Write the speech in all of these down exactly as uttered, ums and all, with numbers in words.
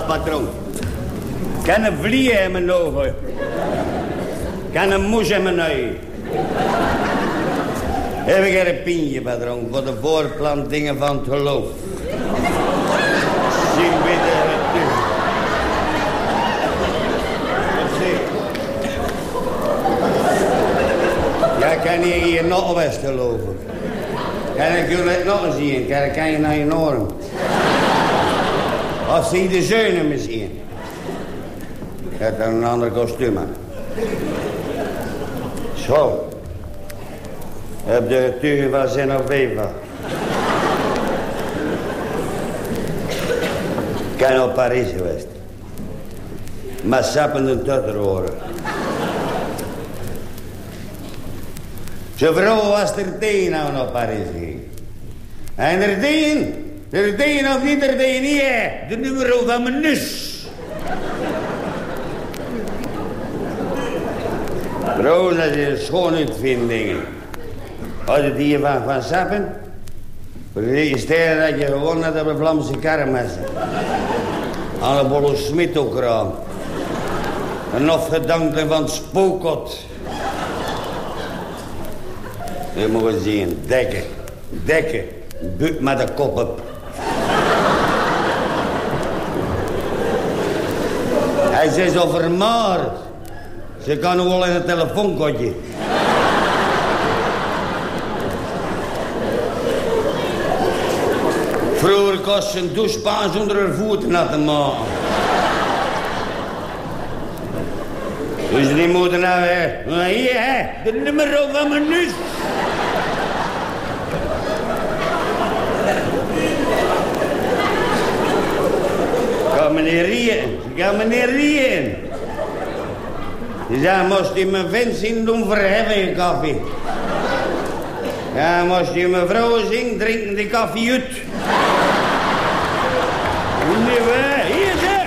Dag, patroon. Kan een vlieg in mijn ogen. Kan een moes in mijn neus. Heb ik er een pintje, patroon, voor de voorplantingen van het geloof. Zie binnen het nu. Ja, kan je hier nog best geloven. Kan ik jullie het nog eens zien? Kan, kan je naar je norm? Of zie je de zeunen misschien? Je hebt dan een ander kostuum aan. Zo. Heb de getuige van Genoveva. Ik ben op Parijs geweest. Maar sappende tutter horen. Zijn vrouw was er tegen nou naar Parijs ging. En er tegen, er tegen of niet er tegen, niet hè. De nummer van mijn nus. Vrouw, dat is een schoonuitvinding. Als het hier van, van sappen, registreren dat je gewonnen hebt op de Vlaamse karremessen. Aan de Bolle Smit ook eraan. En nog gedankte van het spookot. Je moet eens zien, dekken, dekken, buik met de kop op. Hij zei zo vermaard. Ze kan nog wel in het telefoonkotje. Vroeger kost ze een douchepaan zonder haar voeten na te maken. Dus die moeten nou weer... Hier, hè, de nummer van mijn nus. Ga meneer Rien, ga meneer Rien. Dus dan moest u mijn vent zien doen verheffen je koffie. Ja, moest u mijn vrouw zien drinken die koffie uit. Nee, hier zeg.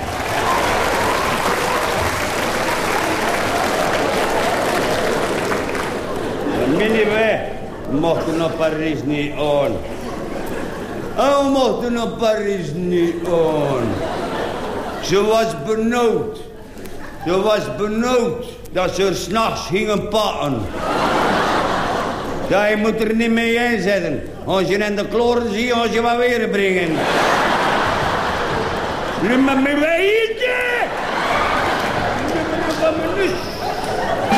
Meneer wij, mochten naar Parijs niet aan. Oh, mochten naar Parijs niet aan. Ze was benauwd. Ze was benauwd dat ze er 's nachts gingen pakken. Ja, je moet er niet mee inzetten. Als je in de kloren ziet, als je wat weer brengen. Nu maar mee eten!